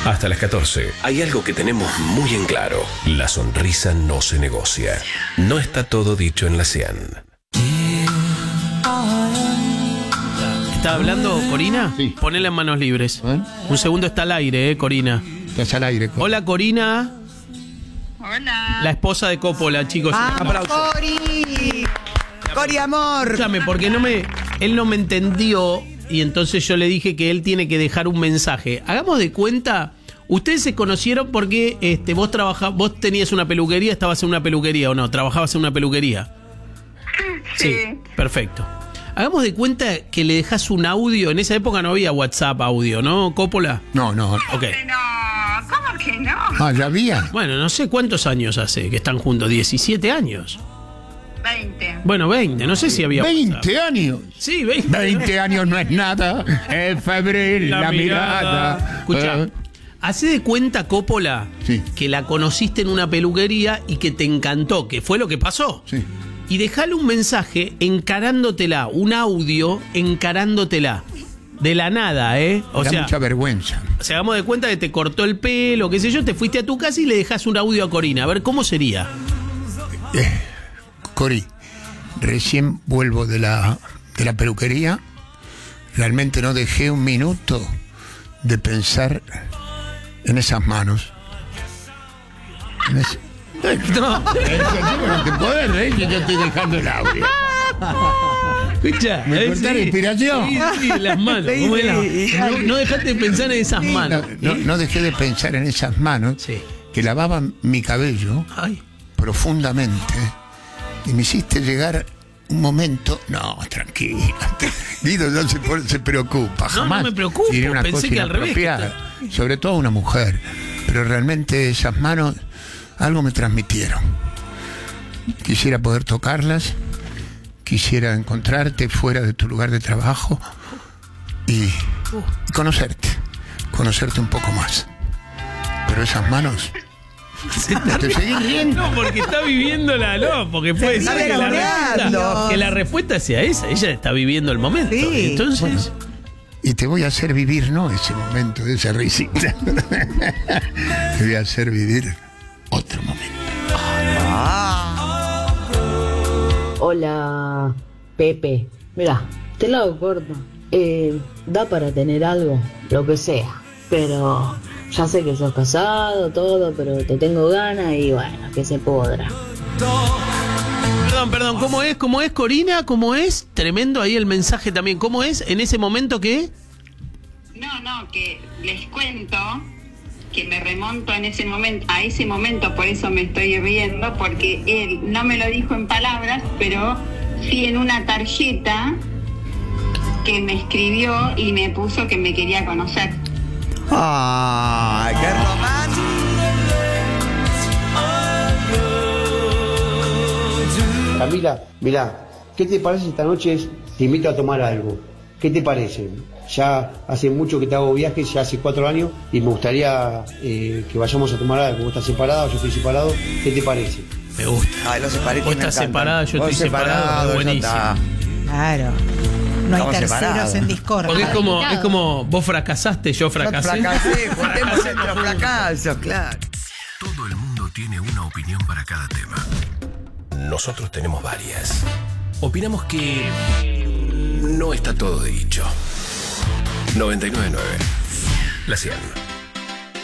Hasta las 14. Hay algo que tenemos muy en claro. La sonrisa no se negocia. No está todo dicho en la 100. ¿Está hablando Corina? Sí. Ponela en manos libres. Un segundo, está al aire, Corina. Estás al aire. Hola, Corina. Hola. La esposa de Coppola, chicos. ¡Vamos, Cori! ¡Cori, amor! Escúchame, porque él no me entendió y entonces yo le dije que él tiene que dejar un mensaje. Hagamos de cuenta, ustedes se conocieron porque vos tenías una peluquería, estabas en una peluquería o no, trabajabas en una peluquería. Sí, perfecto. Hagamos de cuenta que le dejas un audio. En esa época no había WhatsApp audio, ¿no, Coppola? No. Ok. No, ¿cómo que no? Ah, ya había. Bueno, no sé cuántos años hace que están juntos. 17 años. 20. Bueno, 20. No sé si había 20 WhatsApp. años. Sí, 20. 20 años no es nada. Es febril la mirada. Escuchá, hacé de cuenta, Coppola, Sí. que la conociste en una peluquería y que te encantó, que fue lo que pasó. Sí. Y dejale un mensaje encarándotela, un audio encarándotela. De la nada, ¿eh? O Da sea, mucha vergüenza. hagamos de cuenta que te cortó el pelo, qué sé yo, te fuiste a tu casa y le dejas un audio a Corina. A ver, ¿cómo sería? Cori, recién vuelvo de la peluquería. Realmente no dejé un minuto de pensar en esas manos. No. No te podés reír que yo estoy dejando el audio. Escucha, ¿Me cortás la inspiración? Sí, las manos. ¿Cómo era? No dejaste de pensar en esas manos. No dejé de pensar en esas manos Sí. que lavaban mi cabello Ay. profundamente y me hiciste llegar un momento. No, tranquila. Guido no se preocupa, No, jamás. no me preocupo, diré una pensé cosa que al revés, inapropiada, sobre todo una mujer. Pero realmente esas manos algo me transmitieron. Quisiera poder tocarlas, quisiera encontrarte fuera de tu lugar de trabajo y conocerte un poco más. Pero esas manos... ¿Te seguís riendo? No, porque está viviéndola, no, porque puede ser que la respuesta sea esa. Ella está viviendo el momento. Sí. Entonces, Y te voy a hacer vivir, no ese momento de esa risita. Te voy a hacer vivir otro momento. Hola, Pepe. Mira, te lo hago corto. Da para tener algo, lo que sea. Pero ya sé que sos casado, todo, pero te tengo ganas y bueno, que se podrá. perdón, ¿cómo es, Corina? ¿Cómo es? Tremendo ahí el mensaje también. ¿Cómo es en ese momento que? No, que les cuento que me remonto a ese momento, por eso me estoy riendo, porque él no me lo dijo en palabras, pero sí en una tarjeta que me escribió y me puso que me quería conocer. ¡Ay, qué romántico! Camila, mirá, ¿qué te parece esta noche? Te invito a tomar algo. ¿Qué te parece? Ya hace mucho que te hago viajes, ya hace 4 años, y me gustaría que vayamos a tomar algo. Vos estás separado, yo estoy separado. ¿Qué te parece? Me gusta. Ay, los separados. Vos estás separada, yo estoy separado. Buenísimo. Claro. No hay Estamos terceros separados. en Discord. Porque es como vos fracasaste, yo fracasé. Fracasé, juntemos nuestros fracasos, claro. Todo el mundo tiene una opinión para cada tema. Nosotros tenemos varias. Opinamos que no está todo dicho. 99.9. La 100.